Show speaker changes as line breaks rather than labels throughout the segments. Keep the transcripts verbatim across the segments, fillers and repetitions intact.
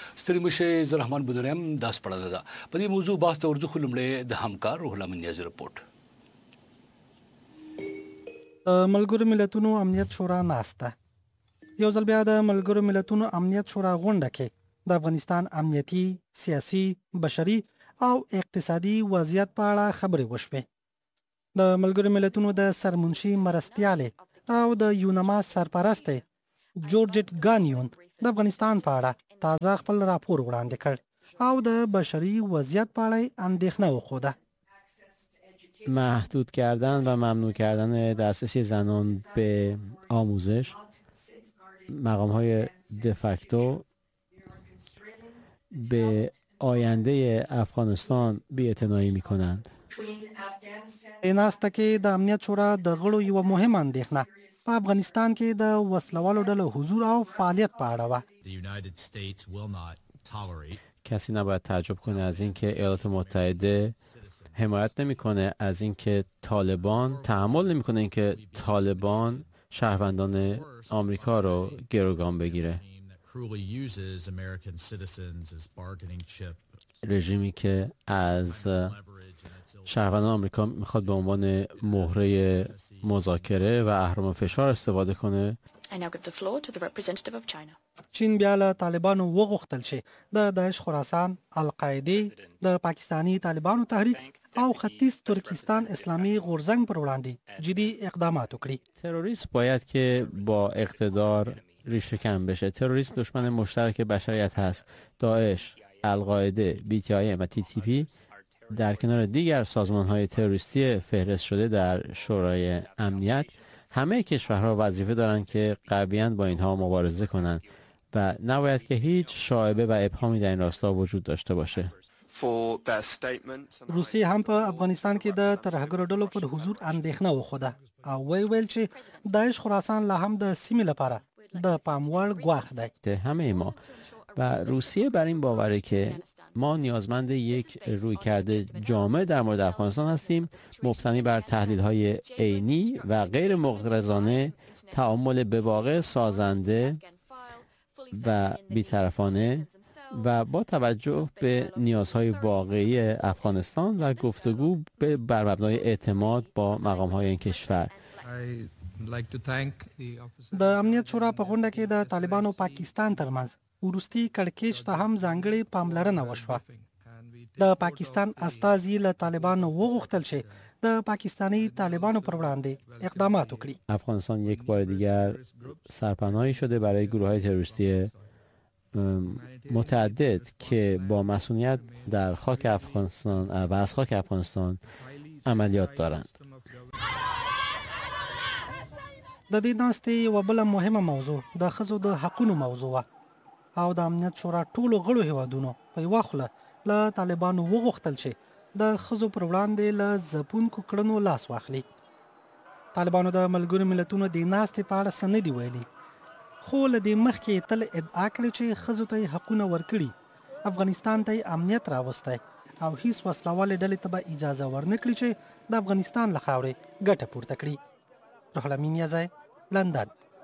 ستړي مشه زه رحمان بدریم داس پړه ده په دې موضوع بحث ته ورځو خلمړې د همکار روح الله منیاز رپورټ.
ملګرو ملتونو امنیت شورا ناسته یو ځل بیا د ملګرو ملتونو امنیت شورا غونډه کې د افغانستان امنیتي، سیاسي، بشري او اقتصادي وضعیت په اړه خبرې وشوې. د ملګرو ملتونو د سرمنشي مرستیالې او د یوناما سرپرست جورجټ ګانیون د افغانستان په اړه تازه خپل راپور وړاندې کړ او د بشري وضعیت په اړه اندېښنه وښوده.
محدود کردن و ممنوع کردن دسترسی زنان به آموزش، مقام‌های دفکتو به آینده افغانستان بی‌اعتنایی می‌کنند.
این است که د امنیت شورا د غړو یو مهم اندېښنه په افغانستان کې د وسلوالو ډلو حضور او فعالیت په اړه وه.
کسی نباید تعجب کنه از اینکه ایالات متحده حمایت نمیکنه از اینکه طالبان تحمل نمیکنه اینکه طالبان شهروندان آمریکا رو گروگان بگیره. رژیمی که از شهروندان آمریکا میخواد به عنوان مهره مذاکره و اهرم فشار استفاده کنه.
چین بیا له طالبانو وغوښتل شي د داعش خراسان، القاعده، د پاکستانی طالبانو تحریک او ختیځ ترکستان اسلامی غورځنګ پر وړاندې جدي اقدامات وکړي.
تروریسم باید که با اقتدار ریشه کن بشه. تروریسم دشمن مشترک بشریت هست. داعش، القاعده، بی تی آی ام و تی تی پی در کنار دیگر سازمان‌های تروریستی فهرست شده در شورای امنیت همه کشورها وظیفه دارند که قویاً با اینها مبارزه کنند و نباید که هیچ شایبه و ابهامی در این راستا وجود داشته باشه.
روسیه هم په افغانستان کې د ترهګرو ډلو پر حضور اندېښنه وښوده او وی ویل چې داعش خراسان لا هم د سیمې لپاره د پام وړ ګواښ دی.
همه ما و روسیه بر این باوره که ما نیازمند یک رویکرد جامع در مورد افغانستان هستیم، مبتنی بر تحلیل‌های عینی و غیر مغرضانه، تعامل به واقع سازنده و بی‌طرفانه و با توجه به نیازهای واقعی افغانستان و گفتگو به بر مبنای اعتماد با مقام‌های این کشور.
د امنیت شورا په غونډه کې د طالبانو پاکستان ترمنځ وروستي کړکېچ ته هم ځانګړې پاملرنه وشوه. د پاکستان استازي له طالبانو وغوښتل شي د پاکستانی طالبانو پر وړاندې اقدامات وکړي.
افغانستان یک بار دیگر سرپناهی شده برای گروه‌های تروریستی متعدد که با مسئولیت در خاک افغانستان و از خاک افغانستان عملیات دارند.
د دې ناستې یوه بله مهمه موضوع د ښځو د حقونو موضوع وه او د امنیت شورا ټولو غړو هیوادونو په یوه خوله له طالبانو وغوښتل شي د ښځو پر وړاندې له ځپونکو کړنو لاس واخلي. طالبانو د ملګرو ملتونو د ناستې په اړه څه نه دي ویلي، خو له دې مخکې تل ادعا کړې چې ښځو ته یې حقونه ورکړي، افغانستان ته یې امنیت راوستی او هیڅ وسلوالې ډلې ته به اجازه ورنه کړي چې د افغانستان له خاورې ګټه پورته کړي. روح الله منیازی، لندن.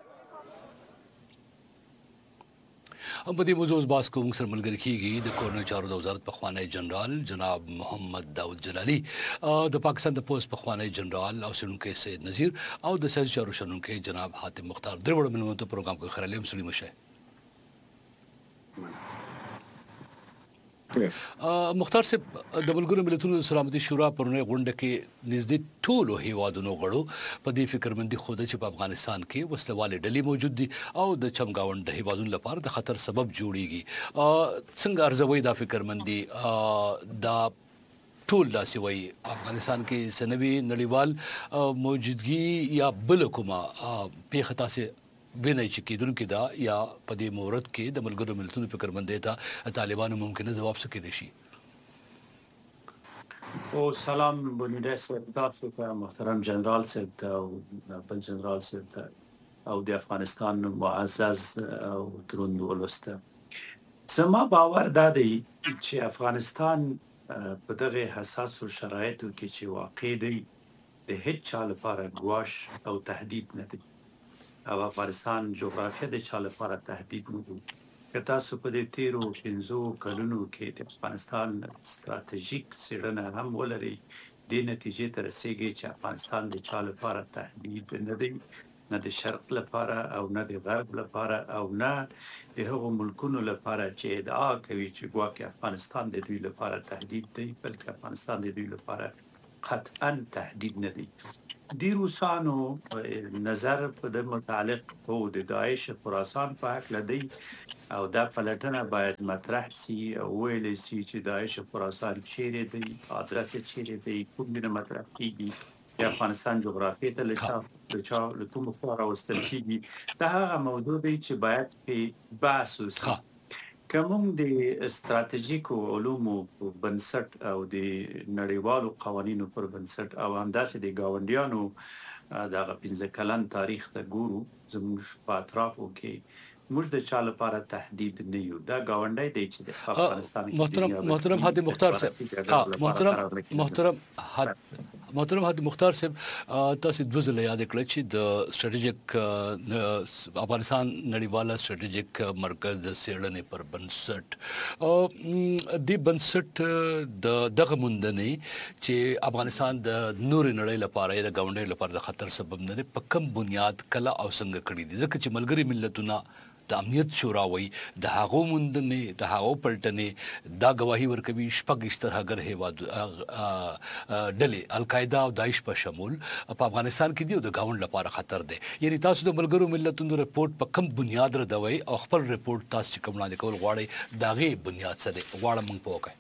په دې موضوع باس کوم سره ملګری کیږي د کورنۍ چارو د وزارت پخوانی جنرال جناب محمد داود جلالی، د پاکستان د پولیس پخوانی جنرال او شنونکي سید نذیر او د سیاسي چارو شنونکي جناب حاتم مختار. درې وړ ملمنو ته پروګرام کې خرالیم سړي مشه مختار صاحب. د ملګرو ملتونو سلامتي شورا پرونی غونډه کې نږدې ټولو هیوادونو غړو په دې فکرمندي خوده چې په افغانستان کې وسلوالې ډلې موجود دي او د چمګاوند هیوادونو لپاره د خطر سبب جوړیږي. څنګه ارزوي دا فکرمندي دا ټول داسې وایي افغانستان کې سنوي نړیوال موجودګي یا بل کومه پیښه تاسې بینای چې کېدونکې دا یا په دې مورد کې د ملګرو ملتونو فکرمندۍ ته طالبانو ممکنه ځواب څه کېدای شي؟
او سلام بنیده صاحب، تاسو ته محترم جنرال صاحب ته او بل جنرال صاحب ته او د افغانستان معزز او دروند ولس ته. زما باور دا دی چې افغانستان په دغه حساسو شرایطو کې چې واقع دی د هیڅ چا لپاره ګواښ او تهدید نه دی او افغانستان جغرافیه د چا لپاره تهدید نه دی. که تاسو په دې تیرو پنځو کلونو کې د افغانستان ستراتیژیک څېړنه هم ولرئ، دې نتیجې ته رسیږي چې افغانستان د چا لپاره تهدید نه دی، نه د شرق لپاره او نه د غرب لپاره او نه د هغو ملکونو لپاره چې ادعا کوي چې ګواکې افغانستان د دوی لپاره تهدید دی، بلکې افغانستان د دوی لپاره قطعا تهدید نه دی. د روسانو نظر په د متعلق او د داعش خراسان په هکله دی او دا پلټنه باید مطرح سي او ویل سي چې داعش خراسان چیرې دی، ادرس چیرې دی، کوم ډول مطرح کیږي، د افغانستان جغرافیه ته لچا لچا له کوم خوا راوستل کیږي. دا هغه موضوع دی چې باید په بحث وسي. کوم د استراتیژیکو علومو بنسټ او د نړیوالو قوانینو پر بنسټ او همداسې د گاونډیانو دغه پنځه کلن تاریخ ته ګورو، زموږ په اطرافو کې موږ د چا لپاره تهدید نه یو. دا گاونډی دی چې د افغانستان
محترم محترم هادي مختار صاحب محترم محترم محترم هادي مختار صاحب تاسو د وزله یاد کړئ چې د سټریټیجیک افغانستان نړیواله سټریټیجیک مرکز د سیړنې پر بنسټ د بنسټ د دغه مندنې چې افغانستان د نور نړۍ لپاره د گاونډي لپاره د خطر سبب نه په کم بنیاد کله او څنګه کړی دي، ځکه چې ملګری ملتونه د امنیت شورا وایي د هغو مندنې د هغو پلټنې دا گواهی ورکوي شپږ ترهګر هیواد ډلې القاعده او داعش په شمول په افغانستان کې دی او د گاوند لپاره خطر دی. یعنی تاسو د ملګرو ملتونو رپورټ په کم بنیاد ردوي او خپل رپورټ تاسو چې کوم وړاندې کول غواړي داغه بنیاد څه دی غواړم موږ پوهه.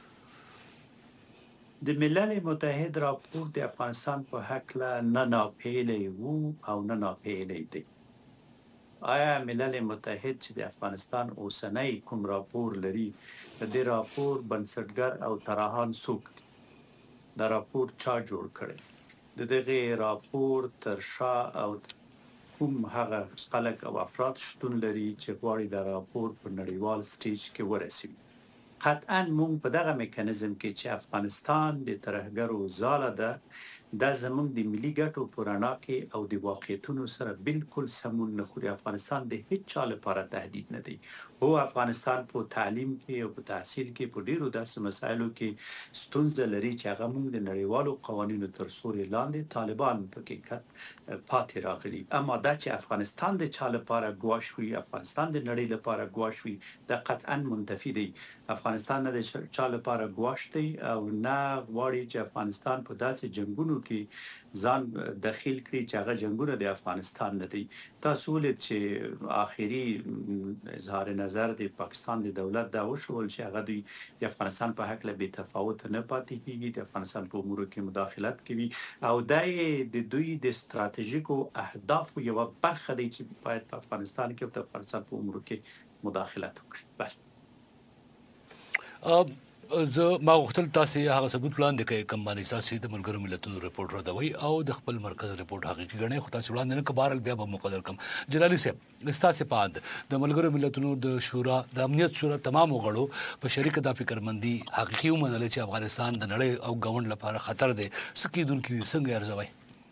د ملل متحد راپور د افغانستان په حق لا نه ناپیلی وو او نه ناپیلی دی. آیا ملل متحد چې د افغانستان اوسنۍ کوم راپور لري، د دې راپور بنسټګر او طراحان څوک دي؟ دا راپور چا جوړ کړی؟ د دغه راپور تر شا او کوم هغه خلک او افراد شتون لري چې غواړي دا راپور په نړیوال سټیج کې ورسوي؟ قطعا مونږ په دغه میکانیزم کې چې افغانستان د ترهګرو ځاله ده، دا زمونږ د ملي ګټو په رڼا کې او د واقعیتونو سره بالکل سمون نه خوري. افغانستان د هیڅ چا لپاره تهدید نه دی. هو افغانستان په تعلیم کې او په تحصیل کې په ډیرو داسې مسایلو کې ستونزه لري چې هغه مونږ د نړیوالو قوانینو تر سوري لاندې طالبان پکې پاتې راغلي. اما دا چې افغانستان د چا لپاره ګواښ وي، افغانستان د نړۍ لپاره ګواښ وي، دا قطعا منتفي دی. افغانستان نه د چا لپاره ګواښ دی او نه غواړي چې افغانستان په داسې جنگونو کې ځان داخل کړي چې هغه جنگونه د افغانستان نه دي. تاسو ولید چې آخري اظهار نظر د پاکستان د دولت دا وشول چې هغه د افغانستان په حق له بې تفاوت نه پاتې کیږي، د افغانستان په امورو کې مداخلت کوي او دا د دوی د ستراتیژیکو اهدافو یو برخه دی چې باید په افغانستان کې او د افغانستان په امورو کې مداخلت وکړي. بله
زه ما غوښتل تاسو هغه ثبوت وړاندې کړئ کوم باندې تاسو د ملګرو ملتونو رپورټ راځوي او د خپل مرکز رپورټ حقیقي غنئ، خو تاسو وړاندې نه کبارل بیا به مقدر کم. جلالي صاحب تاسو په اند د ملګرو ملتونو د شورا د امنیت شورا تمام غړو په شریک د فکرمندي حقیقي ومنل چې افغانستان د نړۍ او ګوند لپاره خطر دی، سکیدونکو څنګه ارزوي؟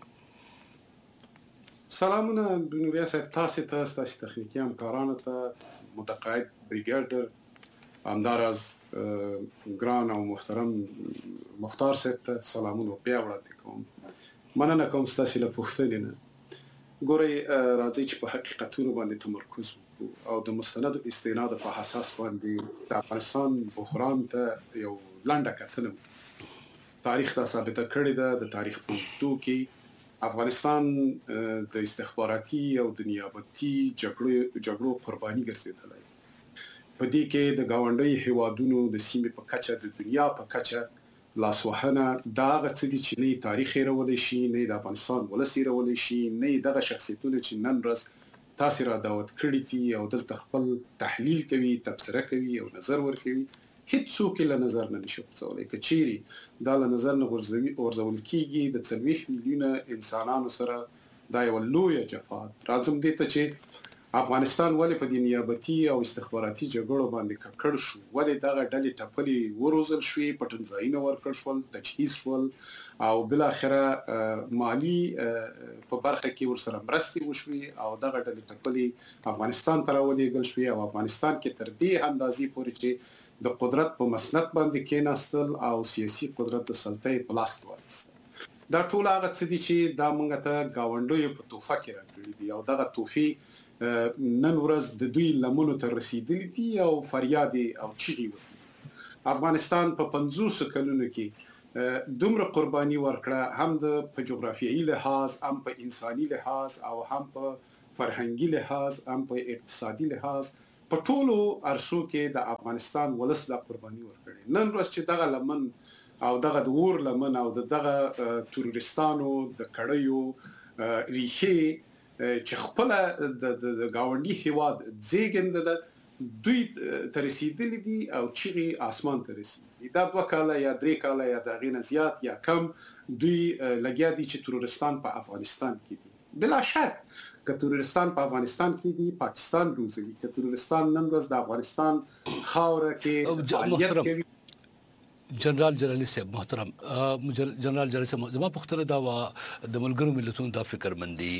سلامونه بنوریا صاحب، تاسو ته تاسو تخنیکی همکارانو ته متقاعد بریګیډر همداراز ګران او محترم مختار صاحب ته سلامونه بیا وړاندې کوم. مننه کوم ستاسو له پوښتنې نه. ګورئ راځي چې په حقیقتونو باندې تمرکز وکړو او د مستند استناد په اساس باندې د افغانستان بحران ته یو لنډه کتنه وکړو. تاریخ دا ثابته کړې ده، د تاریخ په اوږدو کې افغانستان د استخباراتي او د نیابتي جګړو جګړو قرباني ګرځېدلی. په دې کې د گاونډي هیوادونو د سیمې په کچه د دنیا په کچه لاسوهنه دا هغه څه دي چې نه تاریخ هېرولی شي، نه د افغانستان ولس هېرولی شي، نه دغه شخصیتونه چې نن ورځ تاسې را دعوت کړي دي او دلته خپل تحلیل کوي، تبصره کوي او نظر ورکوي، هیڅوک له نظر نه نشي غورځولی. که چیرې دا له نظر نه غورځول کېږي د څلوېښت میلیونه انسانانو سره دا یوه لویه جفا. راځم دې ته چې افغانستان ولې په دې نیابتي او استخباراتي جګړو باندې ککړ شو، ولې دغه ډلې ټپلې وروزل شوې، پټنځایونه ورکړل شول، تجهیز شول او بل اخره مالی په برخه کې ورسره مرستې وشوې او دغه ډلې ټپلې افغانستان ته راولېږل شوې او افغانستان کې تر دې اندازې پورې چې د قدرت په مسند باندې کېناستل او سیاسي قدرت د سلطې په لاس کې واخیستل. دا ټول هغه څه دي چې دا موږ ته ګاونډیو په توفه کې راکړي دي او دغه توفې نن ورځ د دوی لمنو ته رسیدلي دي او فریاد او چیغې وهي. افغانستان په پنځوس کلونو کې دومره قرباني ورکړه، هم د په جغرافیایي لحاظ، هم په انساني لحاظ او هم په فرهنګي لحاظ، هم په اقتصادي لحاظ، په ټولو ارشو کې د افغانستان ولس د قرباني ورکړي. نن ورځ چې دغه لمن او دغه د اور لمن او دغه تروریستانو د کړیو ریښې چې خپل د گاونډي هیواد زیږنده ده دوی ته رسیدلي دي او چیغې اسمان ته رسیدي. دا دوه کاله یا درې کاله یا د هغې نه زیات یا کم دوی لګیا دي چې تروریستان په افغانستان کې دي. بلا شک که تروریستان په افغانستان کې دي پاکستان روزوي، که تروریستان نن ورځ د افغانستان خاوره کې فعالیت کوي.
جنرال جلالی صاحب محترم، جنرال جلالی صاحب زما پوښتنه دا وه د ملګرو ملتونو دا فکرمندي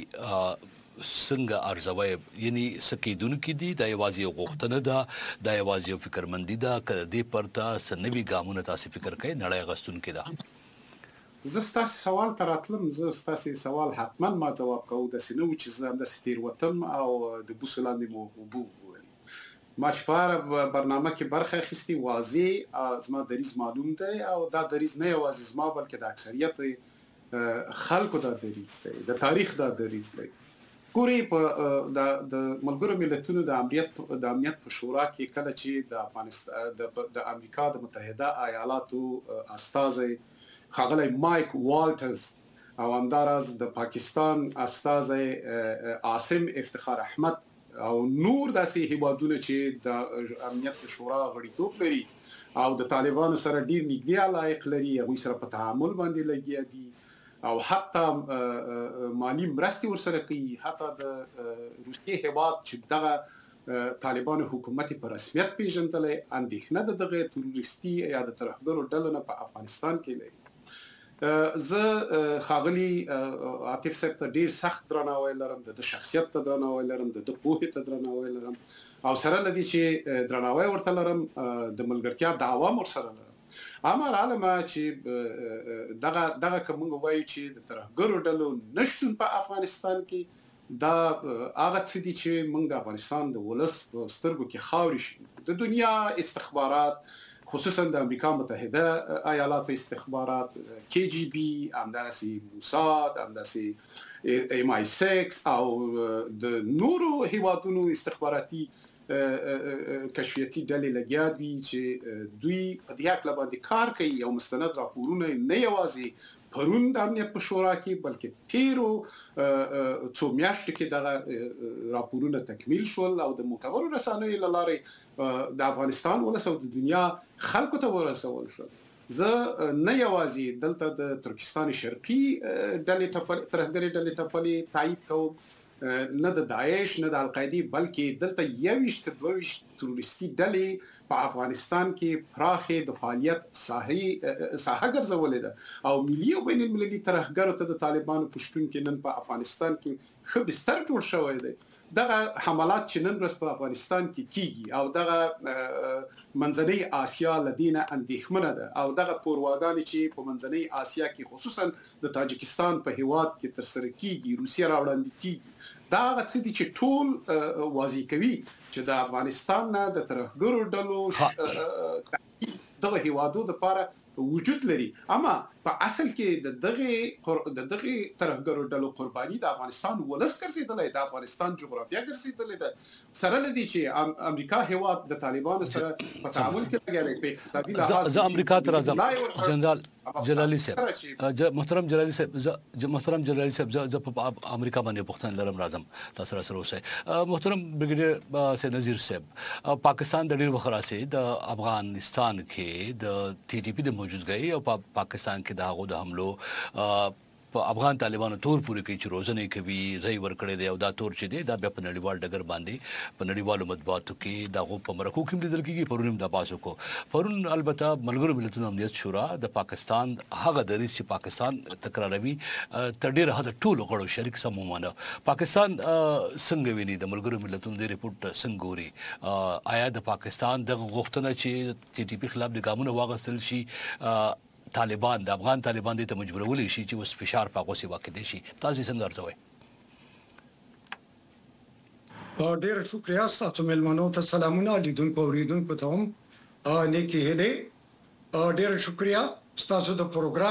څنګه ارزوئ؟ یعنی څه کیدونکي دي؟ دا یوازې یو غوښتنه ده، دا یوازې یو فکرمندي ده، که د دې پرته څه نوي ګامونه تاسې فکر کوئ نړۍ اخیستونکې ده؟
زه ستاسې سوال ته راتلم، زه ستاسې سوال حتما ما ځواب کوم. داسې نه و چې زه همداسې تېروتم او د بوسو لاندې مو اوبه ووهلې. ما چې په هره برنامه کې برخه اخیستې واضح زما دریځ معلوم دی او دا دریځ نه یوازې زما بلکې د اکثریت خلکو دا دریځ دی، د تاریخ دا دریځ دی. ګورئ په د ملګرو ملتونو د امنیت د امنیت په شورا کې کله چې د افغانستان د امریکا د متحده ایالاتو استازی ښاغلی مایک والټرز او همداراز د پاکستان استازی عاصم افتخار احمد او نور داسې هیوادونه چې د امنیت شورا غړیتوب لري او د طالبانو سره ډیر نږدې علایق لري، هغوی سره په تعامل باندې لګیا دي او حتی مالی مرستې ورسره کوي. حتی د روسیې هیواد چې دغه طالبانو حکومت په رسمیت پیژندلی، اندېښنه د دغه تروریستي یا د ترهګرو ډلو نه په افغانستان کې لري. زه ښاغلي عاطف صاحب ته ډیر سخت درناوی لرم، د شخصیت ته درناوی لرم، د پوهې ته درناوی لرم او سره له دې چې درناوی ورته لرم د ملګرتیا دعوا هم ورسره لرم. اما عالمه چې دغه دغه که موږ وایو چې د ترهګرو ډلو نشتون په افغانستان کې دا هغه څه دي چې موږ د افغانستان د ولس په سترګو کې خاورې شي. د دنیا استخبارات خصوصا د امریکا متحده ایالاتو استخبارات، کی جی بی، همدارسې موساد، همداسې ایم آی سکس او د نورو هیوادونو استخباراتي کشفیاتي ډلې لګیا دي چې دوی په دې هکله باندې کار کوي او مستند راپورونه نه یوازې پرون د امنیت په شورا کې بلکې تیرو څو میاشتو کې دغه راپورونه تکمیل شول او د معتبرو رسنیو له لارې د افغانستان ولس او د دنیا خلکو ته ورسول شول. زه نه یوازې دلته د ترکستان شرقي ډلې ټپلې ترهګرې ډلې ټپلې تایید کوم، نه د داعش نه د القاعدې، بلکې دلته یویشت که دویشت تروریستي ډلې په افغانستان کې پراخې د فعالیت ساحه ساحه ګرځولې ده او ملي او بین المللي ترهګرو ته د طالبانو په شتون کې نن په افغانستان کې ښه بستر جوړ شوی دی. دغه حملات چې نن ورځ په افغانستان کې کیږي او دغه منځنۍ آسیا له دې نه اندېښمنه ده او دغه پورواګانې چې په منځنۍ آسیا کې خصوصا د تاجکستان په هیواد کې ترسره کیږي، روسیه راوړاندې کیږي، دا هغه څه دي چې ټول واضح کوي چې د افغانستان نه د ترهګرو ډلو دغه هیوادو دپاره وجود لري. اما په اصل کې د دغه د دغه ترهګرو ډلو قرباني د افغانستان ولس ګرځېدلی، د افغانستان جغرافیه ګرځېدلې ده. سره له دې چې امریکا هیواد د طالبانو سره په تعامل کې لګیا دی په اقتصادي لحاظ.
زه امریکا ته راځم. جنرال جلالي صاحب، محترم جلالي صاحب، محترم جلالي صاحب، زه په امریکا باندې پوښتنه لرم، راځم تاسو سره اوسئ. محترم بریګیډیر سید نذیر صاحب، پاکستان د ډېر وخت راځي د افغانستان کې د ټي ټي پی د موجودګۍ او په پاکستان کې د هغو د حملو په افغان طالبانو تور پورې کوي چې روزنه کوي ځای ورکړي دی او دا تور چې دی دا بیا په نړیوال ډګر باندې په نړیوالو مطبوعاتو کې دا غو په مرکو کې لیدل کېږي پرون د باسو کو پرون البته ملګرو ملتونو امنیت شورا د پاکستان هغه دریس چې پاکستان تکراروي تډیر هدا ټولو غړو شریک سمونه پاکستان څنګه ویني د ملګرو ملتونو د ریپورت څنګه ګوري آیا د پاکستان د غوښتنه چې ټي ټي پی خلاف د ګامونو واغستل شي طالبان د افغان طالبان دې ته مجبورولې شي چې اوس فشار په غوسه واقع دي شي تاسو څنګه ارزوي
ډېر شکریا تاسو ملمنو ته سلامونه لیدونکو اوریدونکو ته هم نیکی هله ډېر شکریا تاسو د پروګرام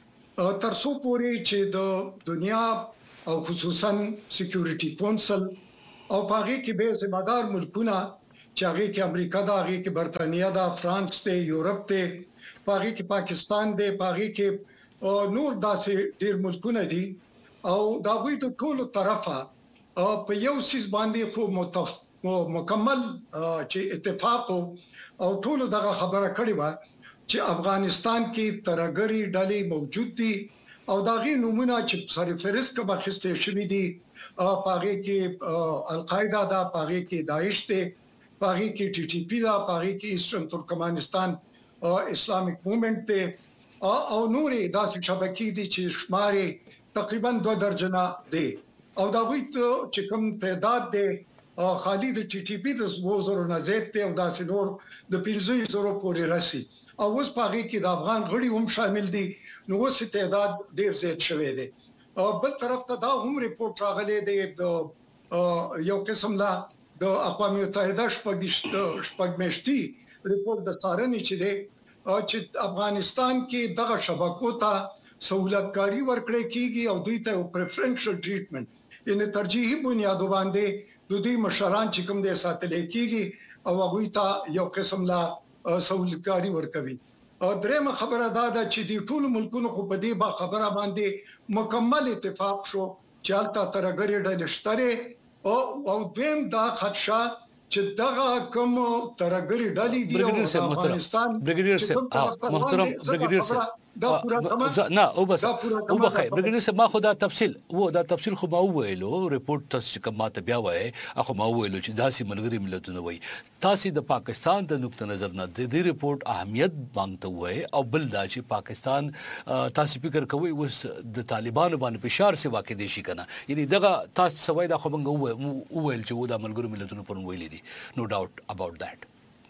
تر څو پورې چې د دنیا او خصوصا سکیورټي کونسل او پاغي کې به ذمہدار ملکونه چې هغه کې امریکا دا هغه کې برتانیا دا فرانس ته یورپ ته پاغي کې پاکستان دی پاغي کې نور داسې ډیر ملکونه دي او دا وی د ټولو طرفه په یو سیس باندې خو مکمل چې اتفاق او ټولو دغه خبره کړې و چې افغانستان کې ترګری ډلې موجود دي او داغي نمونه چې سره فهرست کې بخښته شوې دي پاغي کې القاعده دا پاغي کې داعش ته پاغي کې ټي ټي پی دا پاغي کې ایسټرن ترکمنستان اسلامیک موومېنټ ته او نورې داسې شبکې دي چې شمارې تقریبا دوه درجنه دي او دا وایي چې کوم تعداد دی خالد ټي ټي پی د وزرو نزيد ته او داسې نور د پنځه زره پورې راسي او اوس پاغي کې د افغان غړي هم شامل دي نو اوس تعداد ډیر زیات شوی دی او بل طرف ته دا هم ریپورت راغلی دی د یو قسم لا د اقوام متحده شپږمشتي ریپورت د څارنې چې دی چې افغانستان کې دغه شبکو ته سہولتکاری ورکړې کیږي او دوی ته پریفرنشل ټریټمنټ ان ترجیحي بنیاد باندې د دوی مشران چې کوم دي ساتل کیږي او هغه ته یو قسم لا سہولتکاری ورکوي درېمه خبره دا ده چې د ټولو ملکونو خو په دې با خبره باندې مکمل اتفاق شو چې البته ترګری ډلې شتره او او دیم دا خدشه چې دغه کوم ترګری ډلې دی او افغانستان
برګیډیر صاحب محترم برګیډیر صاحب دا نه او بس او بخیر برګیډیر صاحب ما خدا تفصیل وو دا تفصیل خو ما ویلو ریپورت تاسو کوم ماته بیا وای اخو ما ویلو چې داسې ملګری ملتونه وای تاسو د پاکستان د نقطه نظر نه د دې ریپورت اهمیت باندې وای او بل دا چې پاکستان تاسو فکر کوي اوس د طالبانو باندې فشار سي واقع دي شي کنه یعنی دغه تاسو سوي دا خو موږ ویل چې و د ملګری ملتونو پر ویل دي نو ډاوټ اباوت دیٹ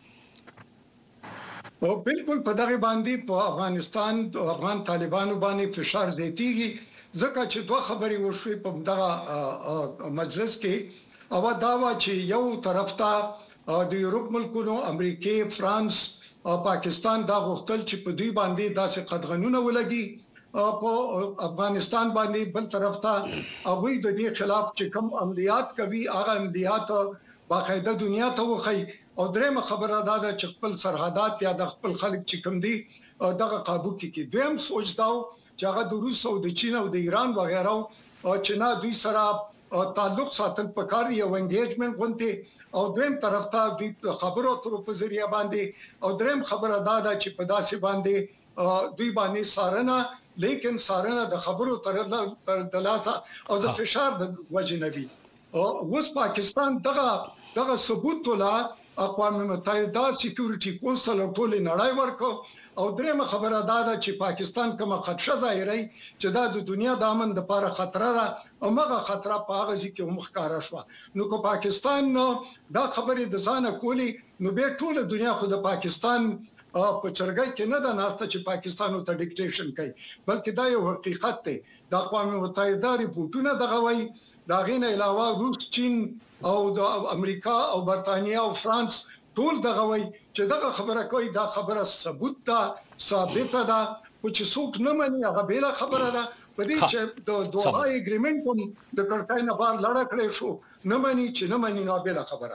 او بالکل په دغه باندې په افغانستان او افغان طالبانو باندې فشار زیاتیږي ځکه چې دوه خبرې وشوي په دغه مجلس کې او دا وا چې یو طرف ته د یورپ ملکونو امریکای فرانس او پاکستان دا غوښتل چې په دوی باندې داسې قدغنونه ولګي په افغانستان باندې بل طرف ته هغه د دې خلاف چې کوم عملیات کوي هغه عملیات باقاعده دنیا ته وخی او درېمه خبره دا ده چې خپل سرحدات یا د خپل خلک چې کوم دي دغه قابو کې کې دویم سوچ داو چې هغه د روس او د چین او د ایران وغیرہ چې نه دوی سره تعلق ساتل پکار یو انګیجمنت غونډه او دویم طرف ته دوی خبرو تر په ذریعہ باندې او دریم خبره دا ده چې په داسې باندې دوی باندې سارنه لیکن سارنه د خبرو تر دلاسه او د فشار د وجنبي او اوس پاکستان دغه دغه ثبوت ولا اقوام متحده سکیورټي کونسل ټول نړۍ ورکو او درېمه خبره دا ده چې پاکستان کومه خدشه ظاهري چې دا د دنیا د امن لپاره خطر ده او هغه خطر په هغه ځکه مخکاره شو نو کو پاکستان دا خبره د ځانه کولی نو به ټول دنیا خو د پاکستان په چرګۍ کې نه ده ناسته چې پاکستان ته ډیکټیشن کوي بلکې دا یو حقیقت دی د اقوام متحده ریپورتونه دغه وایي دا غینه علاوه روس چین او د امریکا او برتانیا او فرانس ټول دغه وایي چې دغه خبره کوي دا خبره ثبوت ده ثابت ده او چې څوک نه مني هغه بل خبره ده په دې چې د دوه اګریمنت د کړکای نه بار لړ کړی شو نه مني چې نه مني نو بل خبره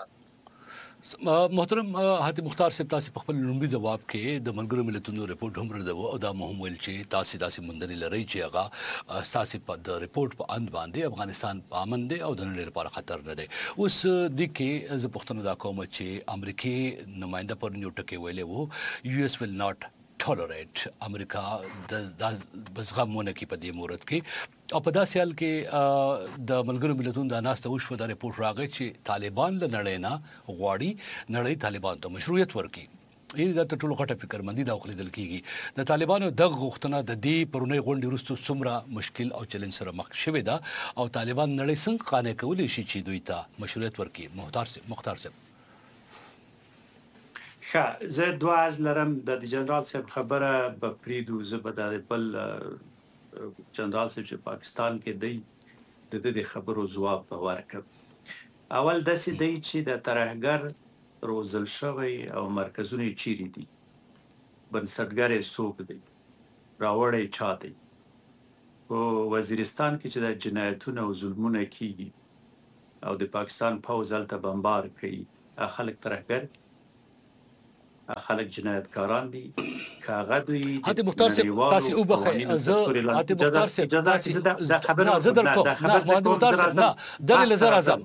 محترم حاتم مختار صاحب تاسو په خپل لومړي جواب کې د ملګرو ملتونو ریپورت هم ردو او دا مهم ول چې تاسو داسې مندري لري چې هغه اساسي په د ریپورت په اند باندې افغانستان په امن دی او د نړۍ لپاره خطر نه دی اوس د کې ز پښتون دا کوم چې امریکای نماینده پر نیو ټکی ویلې وو یو اس ویل ناٹ tolerate امریکا د بزغمونه کې په دې مورد کې او په داسې حال کې د ملګرو ملتونو د ناسته وشو د ریپورت راغی چې طالبان له نړۍ نه غواړي نړۍ طالبان ته مشروعیت ورکړي. این د ټولو غټه فکرمندي دا خلیدل کیږي د طالبانو د غوښتنه د دې پرونی غونډې وروسته څومره مشکل او چیلنج سره مخ شوې ده او طالبان نړۍ څنګه قانع کولی شي چې دوی ته مشروعیت ورکړي. مختار مختار صاحب
ښه زه دوه از لرم د جنرال صاحب خبره په پریدو زه به د بل جنرال صاحب چې پاکستان کې دی د دې خبرو ځواب ورکړم. اول داسې دی چې د ترهګر روزل شوی او مرکزونه چیرې دي بنسټګر یې څوک دی راوړی چا دی په وزیرستان کې چې د جنایتونه او ظلمونه کیږي او د پاکستان پوځ هلته بمبار کوي هغه خلک ترهګر دي هغه خلک جنایتکاران دي که هغه دوی
حتی مختار صاحب تاسې وبخئ زه حتی مختار صاحب تاسې
دا خبره
زه در کوم نه مختار صاحب نه دغه لزر اعظم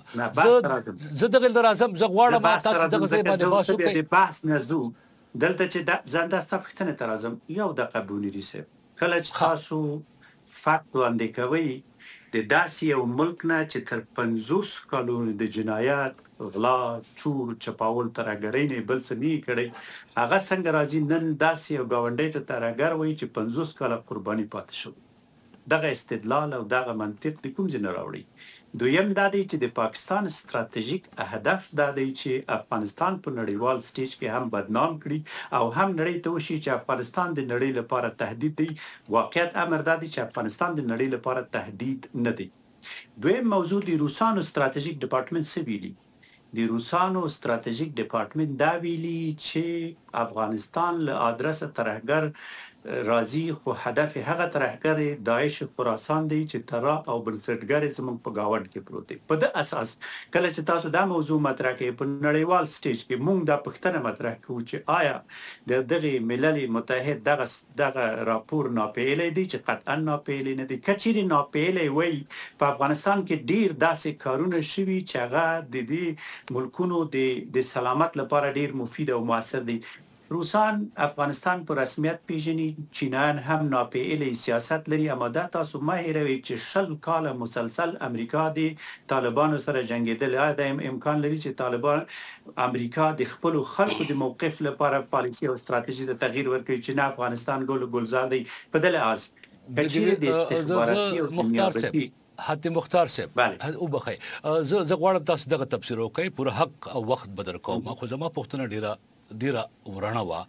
زه دغه لزر اعظم زه غواړم تاسو دغه ځای باندې باسو کوي
د بحث نه زو دلته چې زنده ستاسو ته اعظم یو د قبولي ریسه کله چې تاسو فکت وړاندې کوي د داسې یو ملک نه چې تر پنځوس کالونو د جنایت غلا چور چپاول ترهګرۍ نه بل څه نه کړی هغه څنګه راځي نن داسې یو ګاونډي ته ترهګر وایي چې پنځوس کاله قرباني پاتې شو. دغه استدلال او دغه منطق د کوم ځای نه راوړي؟ دویم دا دی چې د پاکستان ستراتیژیک هدف دا دی چې افغانستان په نړیوال سټیج کې هم بدنام کړي او هم نړۍ ته وشي چې افغانستان د نړۍ لپاره تهدید دی. واقعیت امر دا دی چې افغانستان د نړۍ لپاره تهدید نه دی. دویم موضوع د روسانو ستراتیژیک ډپارټمنټ څه ویلي؟ د روسانو ستراتیژیک ډپارټمنټ دا ویلي چې افغانستان له ادرسه ترهګر راځي خو هدف هغه ترهګر داعش خراسان دی چې ترا او بنسټګر زموږ په گاوند کې پروت دی. په د اساس کله چې تاسو دا موضوع مطرح کوي په نړیوال سټیج کې موږ دا پښتنه مطرح کوو چې آیا د دغه ملل متحد دغه دغه راپور ناپېلې دی چې قطعا ناپېلې نه دی. کچېرې ناپېلې وای په افغانستان کې ډیر داسې کارونه شوي چې هغه د دې ملکونو د د سلامت لپاره ډیر مفید او موثر دي. روسان افغانستان په رسمیت پیژني، چینایان هم ناپېیلی سیاست لري، اما دا تاسو مه هېروئ چې شل کاله مسلسل امریکا د طالبانو سره جنګېدل. آیا دا امکان لري چې طالبان امریکا د خپلو خلکو د موقف لپاره پالیسي او ستراتیژي ته تغییر ورکړي چې نه افغانستان ګل ګلزار دی؟ په دې لحاظ کچېرې د استخباراتي او نیابتي
حتی مختار صاحب او بخی زه زه غواړم تاسو دغه تفسیر وکړئ، پوره حق او وخت بدر کوم. خو زما پوښتنه ډیره ډیره ورانه وا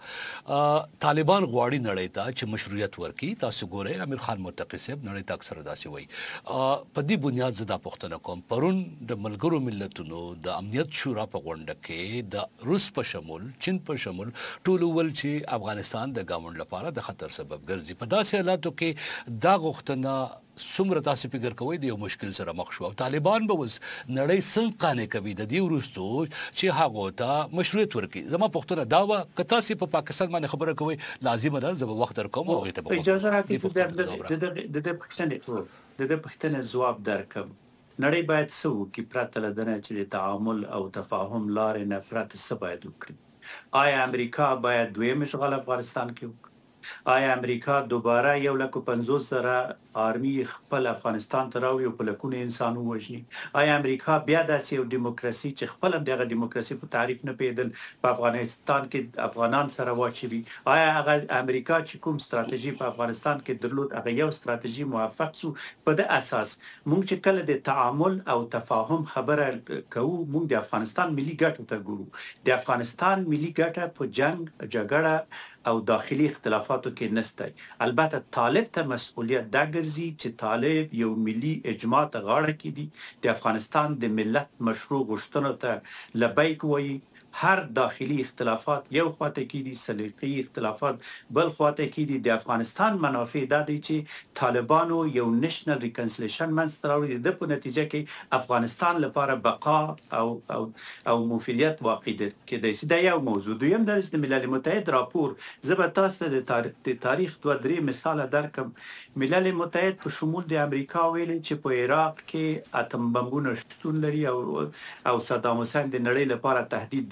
طالبان غواړي نړۍ ته چې مشروعیت ورکړي. تاسو ګورئ امیر خان متقی صاحب نړۍ ته اکثر داسې وایي. په دې بنیاد زه دا پوښتنه کوم، پرون د ملګرو ملتونو د امنیت شورا په غونډه کې د روس په شمول چین په شمول ټول ول چې افغانستان د ګاونډ لپاره د خطر سبب ګرځي. په داسې حالاتو کې دا غوښتنه څومره تاسو فکر کوئ د یو مشکل سره مخ شو او طالبان به اوس نړۍ څنګه قانع کوي د دې وروستو چې هغه ته مشروعیت ورکړي؟ زما پوښتنه دا وه که تاسو په پاکستان باندې خبره کوئ لازمه ده زه به وخت درکوم او هغې ته
اجازه راکړئ چې د دې پوښتنې د دې پوښتنې ځواب درکړم. نړۍ باید څه وکړي پرته له دې چې د تعامل او تفاهم لارې نه پرته څه باید وکړي؟ آیا امریکا باید دویم اشغال افغانستان کې وکړي؟ آیا امریکا دوباره یو لک پنځوس زره آرمي خپل افغانستان ته راوړي او په لکونو انسان ووژني؟ آیا امریکا بیا داسې یو دیموکراسي چې خپل هم دغه دیموکراسي په تعریف نه پیدل په افغانستان کې افغانان سره واچوي؟ آیا هغه امریکا چې کوم ستراتیژي په افغانستان کې درلود هغه یو ستراتیژي موفق شو؟ په د اساس موږ چې کله د تعامل او تفاهم خبره کوو موږ د افغانستان ملي ګټو ته ګورو. د افغانستان ملي ګټه په جنگ جګړه او داخلي اختلافاتو کې نشته. البته طالب ته مسؤلیت دا ګرځي چې طالب یو ملي اجماع ته غاړه کړي، د افغانستان د ملت مشروع غوښتنو ته لبیک وایي. هر داخلي اختلافات یو خواته کې دي، سلیقي اختلافات بل خواته کې دي. د افغانستان منافع دا دي چې طالبانو یو نېشنل ریکنسیلیشن منځته راوړي، د په نتیجه کې افغانستان لپاره بقا او او او مفیدیت واقع کېدای شي. دا یو موضوع. دویم دا چې د ملل متحد راپور زه به تاسو ته د تاریخ د تاریخ دوه درې مثال درکم. ملل متحد په شمول د امریکا ویلي چې په عراق کې اتم بمبونه شتون لري او او صدام حسین د نړۍ لپاره تهدید دی.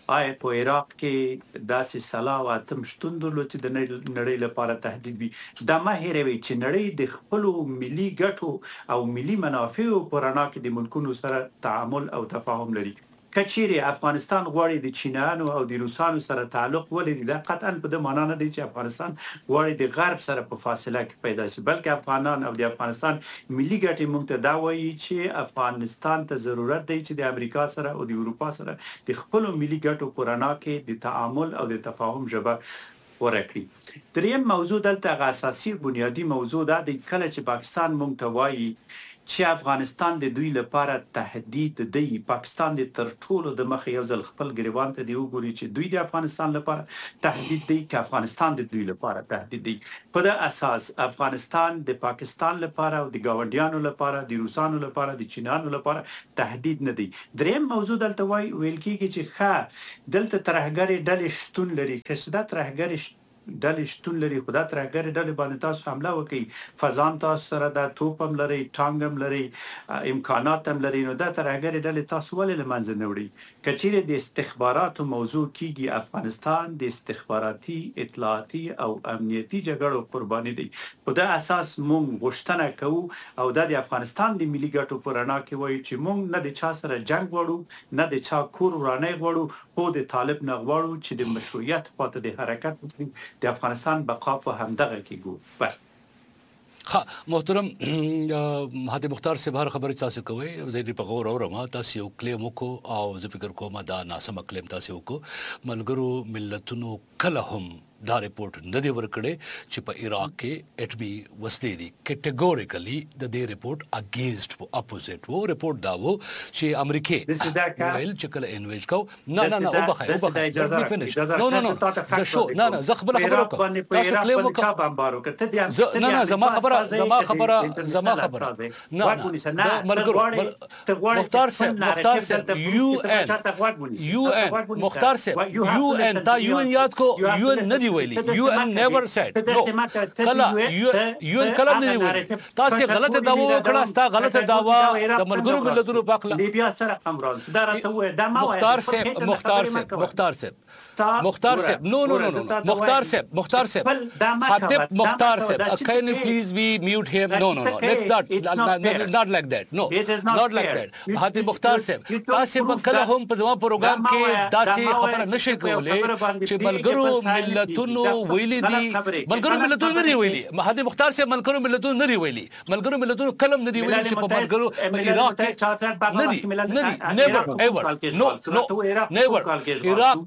آیا په عراق کې داسې سلا او اتم شتون درلود چې د نړۍ لپاره تهدید وي؟ دا مه هېروئ چې نړۍ د خپلو ملي ګټو او ملي منافعو په رڼا کې د ملکونو سره تعامل او تفاهم لري. کچېرې افغانستان غواړي د چینایانو او د روسانو سره تعلق ولري، دا قطعا په دې معنا نه دی چې افغانستان غواړي د غرب سره په فاصله کې پیدا شي، بلکې افغانان او د افغانستان ملي ګټې موږ ته دا وایي چې افغانستان ته ضرورت دی چې د امریکا سره او د اروپا سره د خپلو ملي ګټو په رڼا کې د تعامل او د تفاهم ژبه ورکړي. دریم موضوع دلته هغه اساسي بنیادی موضوع دا دی، کله چې پاکستان موږ ته وایي چې افغانستان د دوی لپاره تهدید دی، پاکستان د تر ټولو د مخ یو ځل خپل ګریوان ته دی وګوري چې دوی د افغانستان لپاره تهدید دی که افغانستان د دوی لپاره تهدید دی. په دې اساس افغانستان د پاکستان لپاره او د ګاونډیانو لپاره، د روسانو لپاره، د چینانو لپاره تهدید نه دی. دریم موضوع دلته وای ویل کیږي چې ښه دلته ترهګرې ډلې شتون لري، که دا ترهګرې ډلې شتون لري، خو دا ترهګرې ډلې باندې تاسو حمله وکړئ، فضان تاسو سره دا توپ هم لري، ټانګ هم لري، امکانات هم لري، نو دا ترهګرې ډلې تاسو ولې له منځه نه وړئ؟ که چیرې د استخباراتو موضوع کیږي، افغانستان د استخباراتي، اطلاعاتي او امنیتي جګړو قرباني دی. په دا اساس موږ غوښتنه کوو او دا د افغانستان د ملي ګټو په رڼا کې وایي چې موږ نه د چا سره جنګ غواړو، نه د چا کور ورانۍ غواړو، خو د طالب نه غواړو چې د مشروعیت خواته د حرکت وکړي، د افغانستان بقا په همدغه کې ګو.
ها محترم هادي مختار صاحب هر خبره تاسو کوي، زه دې په غور اورم، تاسو یو کلیم وکړو او زه فکر کوم دا ناسم کلیم تاسو وکړو. ملګرو ملتونو کله هم دا ریپورت نه دی ورکړی چې په عراق کې اټمي وسلې دي. کټګوریکلی د دې ریپورت اگینسټ وو، اپوزیټ وو. ریپورت دا وو چې امریکای ویل چې کله انویج کو نه نه نه او بخای او بخای نو نو نو زه شو نه نه زه خبره خبره کوم، تاسو کلیم وکړه نه نه زما خبره زما خبره زما خبره نه نه ملګرو مختار صاحب مختار صاحب یو ان یو ان مختار صاحب یو ان تا یو ان یاد کو یو ان نه دی ویلي، یو ان نیور سیډ نو کله یو ان کله نه دی ویلي. تاسو غلطه داوا وکړه، ستا غلطه داوا د ملګرو ملتونو په اړه
لیبیا سره امران دا راته وې دا ما
مختار صاحب مختار صاحب مختار صاحب مختار صاحب نو نو نو مختار صاحب مختار صاحب حاتب مختار صاحب can you please we mute him no no no let's not not like that no not like that حاتب مختار صاحب تاسو په کله هم په دغه پروګرام کې تاسو خبره نشئ کولای چې ملګرو ملتونو ویلي دي، ملګرو ملتونو نه ویلي، حاتب مختار صاحب ملګرو ملتونو نه ویلي، ملګرو ملتونو کلم نه دی ویلي چې په ملګرو عراق کې نه دي نه دي never ever no no never عراق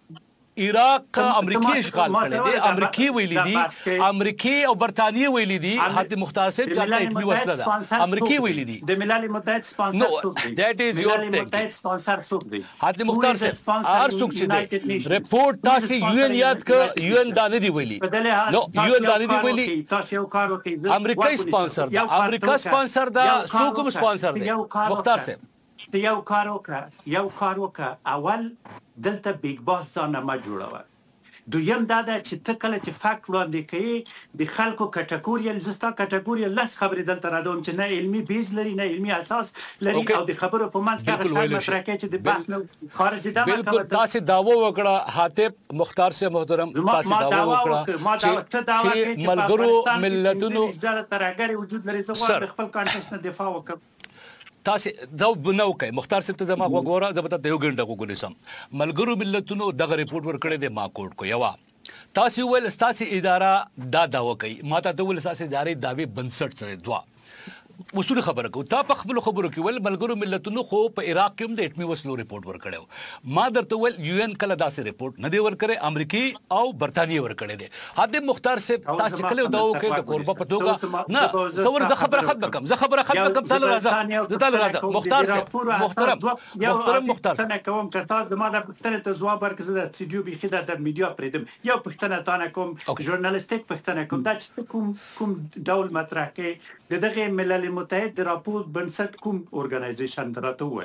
عراق امریکای اشغال کړی دی، امریکای ویلي دي، امریکای او برتانیې ویلي دي، حاتب مختار صاحب چې اټمی وسله ده امریکای ویلي دي.
د ملل متحد سپانسر څوک دی؟
that is your thing.
متحد سپانسر څوک دی؟
حاتب مختار صاحب هر څوک چې دی ریپورت تاسو یو ان یاد ک یو ان دا نه دی ویلي، نو یو ان دا نه دی ویلي،
تاسو یو کار وکړئ،
امریکای سپانسر ده، امریکا سپانسر ده، څوک سپانسر دی؟ مختار صاحب
ته یو کار وکړه یو کار وکړه اول دلته بیگ باس ځان ما جوړوه. دویم دا ده چې ته کله چې فکت وړاندې کوي د خلکو کټګوریل زستا کټګوریل لس خبرې دلته راډوم چې نه علمي بیز لري نه علمي اساس لري او د خبرو په منځ کې هغه شی مطرح کوي چې د بحث نه خارج ده.
بالکل تاسو داوا وکړه حاتب مختار صاحب محترم، تاسو داوا وکړه چې ملګرو ملتونو
ترهګر وجود لري، زه خپل کانټیکس نه دفاع وکړم.
تاسو دا بنو کوي مختار صاحب ته زما وګوره زبته یو غنټه وګورئ سم ملګرو ملتونو دغه ریپورت ورکړی دی ما کوټ کو یوا تاسو ول تاسو اداره دا داوا کوي ماته ته ول تاسو ادارې داوی بنسټ سره دوا وصول خبره کو تا په خپل خبرو کې ول ملګرو ملتونو خو په عراق کې هم د اټمی وسلو ریپورت ورکړیو، ما درته ول یو ان کله داسې ریپورت نه دی ورکړی، امریکای او برتانیې ورکړی دی. حاتب مختار صاحب تاسو کله دا وکړي د قربه پتوګه نه څور د خبره ختم کوم، زه خبره ختم کوم، تعال راځه تعال راځه مختار صاحب محترم محترم مختار
څنګه کوم که تاسو زما د پښتنې ته ځواب ورکړئ د استودیو بي خدای د میډیا پریدم یو پښتنه تانه کوم ژورنالیستیک پښتنه کوم دا چې کوم کوم ډول مطرح کې دغه ملل متحد د راپور بنسټ کوم اورګنایزیشن درته وای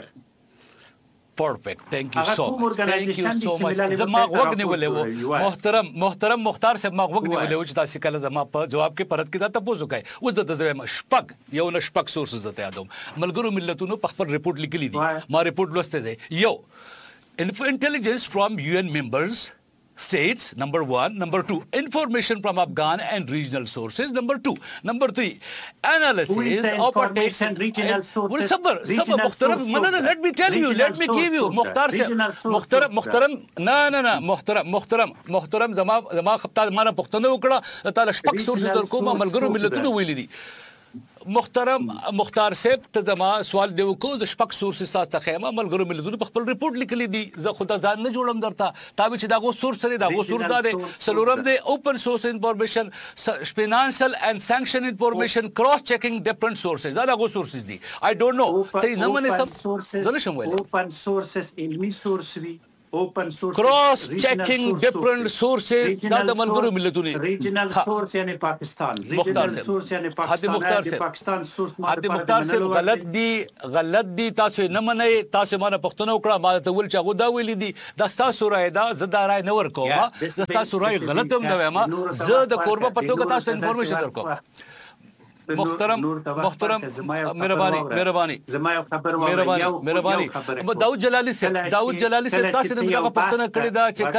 پرفیکټ ثانک یو سو مچ ثانک یو سو مچ زما وګ نیولې وو محترم محترم مختار صاحب ما وګ نیولې وو چې تاسو کله زما په جواب کې پرد کې دا تاسو کوي و زه د شپږ یو نه شپږ سورسز ته یادوم ملګرو ملتونو په خپل ریپورت لیکلی دي، ما ریپورت لوسته دی. یو intelligence from U N members states, number one. Number two, information from Afghan and regional sources. Number two. Number three, analysis
Who is the
of
information regional sources?
Well, sabr, sabr,
Regional
muhtaram,
source
no, no, no,
source.
let me tell you,
Regional
let me
source
give you,
source.
Mukhtar sahab,
Regional source
muhtaram,
source.
muhtaram, no, no, no, muhtaram, muhtaram, muhtaram, zama, zama khapta mana puxtana ukra, tala shpak sources dar ko ma malgaru millatunu wili di. محترم مختار صاحب ته زما سوال دی وکړو د شپږ سورسز تاسو خیمه ملګرو ملتونو په خپل ریپورت لیکلی دی زه خدای ځان نه جوړم درته تا به چې دا غو سورس لري دا غو سورس دا دی سلورم دی اوپن سورس انفارمیشن فینانشل اند سانکشن انفارمیشن کراس چیکینګ ډیفرنٹ سورسز دا غو سورسز دی آی ډونټ نو ته نه منې سب دلشم ویل
اوپن سورسز علمي سورس وی open source
cross checking different sources دا د ملګرو ملتونو
regional source یعنی پاکستان regional source یعنی پاکستان د پاکستان سورس
حد مختار صاحب غلط دی غلط دی تاسو نه منئ تاسو مانه پښتنو کړه ما ته ول چې غو دا ویل دي د تاسو رائے دا زدا رائے نه ورکوما د تاسو رائے غلط هم دا ما زه د قربه پټو کا تاسو انفارمیشن درکو محترم محترم مهرباني مهرباني
زما یو خبر
مهرباني مهرباني داود جلالي صاحب داود جلالي صاحب تاسو نه دغه پښتنه کړی دا چې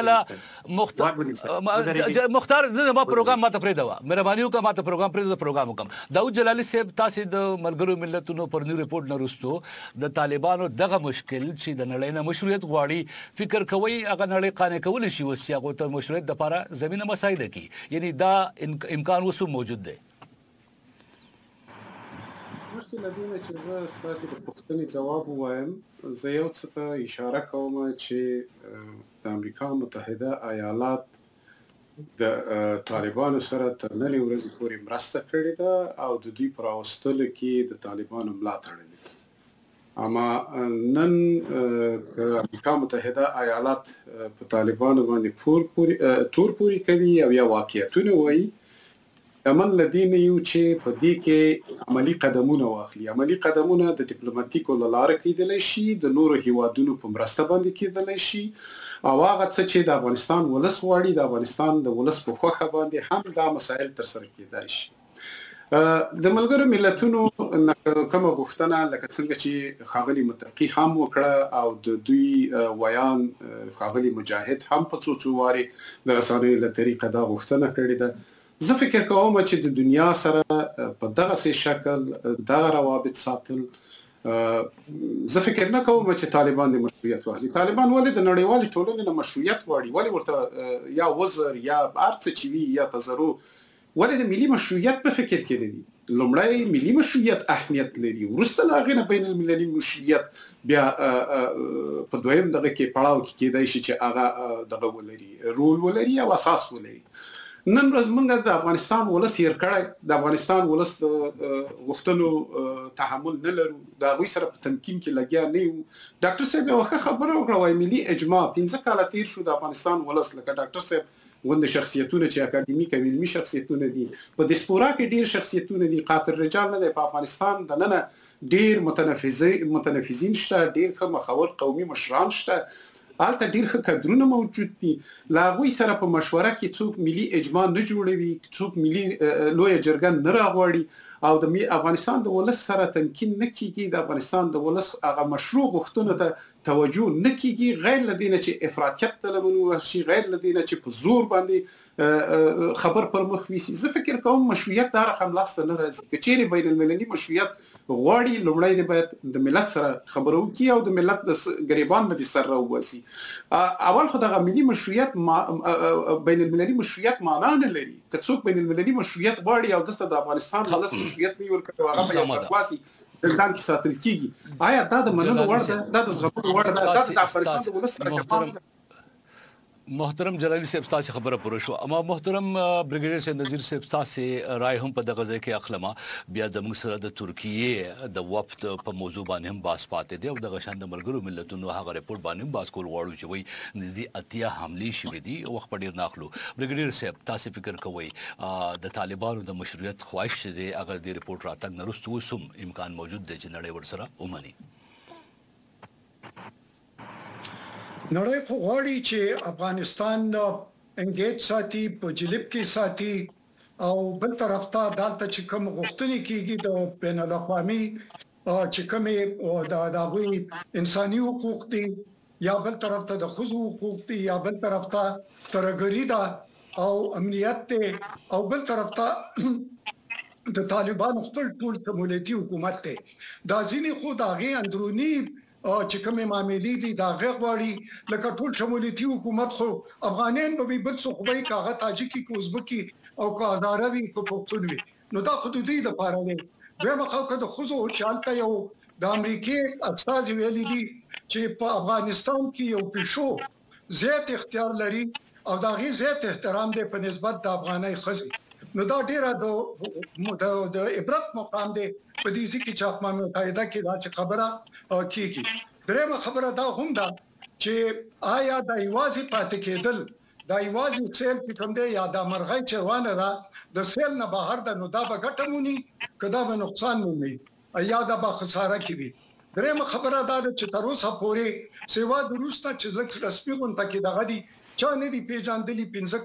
کله مختار نه ما پروګرام ماته پرې دا مهرباني وکړه ماته پروګرام پرې دا پروګرام وکم داود جلالي صاحب تاسو د ملګرو ملتونو پر نیو ریپورت نه رسټو د طالبانو دغه مشکل چې د نړۍ نه مشروعیت غواړي فکر کوي هغه نړۍ قانع کول شي وسیاغو ته مشروعیت د لپاره زمينه مساعده کی یعنی دا امکان وسو موجود دی
مخکې له دې نه چې زه ستاسو د پوښتنې ځواب ووایم زه یو څه ته اشاره کوم چې د امریکا متحده ایالات د طالبانو سره تر نننۍ ورځې پورې مرسته کړې ده او د دوی پر راوستلو کې د طالبانو ملا تړلې اما نن امریکا متحده ایالات په طالبانو باندې پور پوری تور پوری کوي او یا واقعیتونه وایي من لدین یو چې په دې کې عملی قدمونه واخلي عملی قدمونه د ډیپلوماټیکو لاره کېدلی شي د نورو هیوادونو په مرسته باندې کېدلی شي او هغه څه چې د افغانستان ولس غواړي د افغانستان د ولس په خوښه باندې هم دا مسایل تر سره کېدای شي د ملګرو ملتونو کومه غوښتنه لکه څنګه چې خاغلی متقی هم وکړه او د دوی ویان خاغلی مجاهد هم په څو څو واري د رسنیو له طریقه دا غوښتنه کړې ده زه فکر کوم چې د دنیا سره په دغه سي شکل دغه روابط ساتل زه فکر نه کوم چې طالبان د مشروعیت واخلي طالبان ولې د نړیوالې ټولنې نه مشروعیت غواړي ولې ورته یا وزر یا ارڅ چی وی یا تزرو ولې د ملي مشروعیت په فکر کې دي لومړی ملي مشروعیت اهمیت لري ورسته دا غنه بین المللي مشروعیت بیا په دویم دغه کې پړاو کې کېدای شي چې هغه دغه ولري رول ولري او اساس ولري نن ورځ موږ د افغانستان ولس هیر کړی د افغانستان ولس غوښتنو تحمل نه لرو دا غوي سره په تمکین کې لګیا نه یو ډاکټر صاحب یو خبره وکړه وايي ملي اجماع پنځه کاله تیر شو د افغانستان ولس لکه ډاکټر صاحب وند شخصیتونه چې اکاډمیک او علمي شخصیتونه دي په دیسپورا کې ډیر شخصیتونه دي قاطر رجال نه په افغانستان د نن ډیر متنفذین متنفذین شته ډیر ښه مخور قومي مشران شته البته ډیر ښه کادرونه موجود دي لا غوي سره په مشوره کې څوک ملي اجماع نه جوړوي څوک ملي لوی جرګه نه راغوري او د افغانستان د ولس سره تمکین نه کیږي د افغانستان د ولس هغه مشروع غوښتنو ته توجه نه کیږي غیر لدینه چې افراطیت طلبونه وشي غیر لدینه چې په زور باندې خبر پر مخ ویسي زه فکر کوم مشروعیت دا رقم لاسته نه راځي کچېری بین المللي مشروعیت غواړي لومړی د باید د ملت سره خبرو کی او د ملت د غریبان نه سره ووسی اول خو د ملي مشروعیت بین المللي مشروعیت معنا نه لري که څوک بین المللي مشروعیت غواړي او دغه د افغانستان ولس مشروعیت نه ورکوي هغه په اساسي دلدان کې ساتل کیږي آیا دا د منلو وړ ده دا د زغملو وړ ده دا د افغانستان د ولس سره
محترم جلالی صاحب تاسو خبره پوره شو اما محترم بریګیډیر صاحب نذیر صاحب تاسو رائے هم په دغه ځای کې اخلمه بیا د موږ سره د ترکیه د وفد په موضوع باندې هم باس پاتې دی او د غشان د ملګرو ملتونو هغه ریپورت باندې باس کول غواړو چې وایي نږدې اتیا حملې شوې دي او وخت ډیر ناخلو بریګیډیر صاحب تاسو فکر کوئ د طالبانو د مشروعیت خواهش دی هغه د ریپورت راتګ نرسته وسوم امکان موجود دی چې نړۍ ورسره ومني
نړۍ خو غواړي چې افغانستان انګیج ساتي په جلیب کې ساتي او بل طرف ته دالته چې کوم غوښتنې کیږي د بین الاقوامي چې کوم د دغوی انساني حقوق دي یا بل طرف ته د خزو حقوق دي یا بل طرف ته ترګری ده او امنیت ته او بل طرف ته د طالبانو خپل ټول کمولټي حکومت ته دا ځینې خو دا غي اندرونی چې کومه معاملې دي دا غوړي لکه ټول شمولتي حکومت خو افغانان به بل څه خوبي کاغه تاجکی کو ازبکی او کو هزاروي کو پښتونوي نو دا حدودي د پاره نه دغه خو د خوځو چالتہ یو د امریکای استاد ویلي دي چې په افغانستان کې یو پښو زیات اختیار لري او دا غي زیات احترام دی په نسبت د افغاني خزي نو دا ډیره د د عبرت مقام دی په دې ځکه چې اقوام متحده کې دا چې خبره کیږي درېمه خبره دا هم ده چې آیا د ایوازي پاتې کېدل د ایوازي سیل چې کوم دی یا د مرغۍ چروانه ده د سیل نه بهر د نو دا به ګټمونی کدا به نقصان مونږ یا دا به خساره کوي درېمه خبره دا ده چې تر اوسه پورې سیوا د روستا چې لکه رسمي غونډه کې دغه دي چا نه دی پیژاندلی پنځه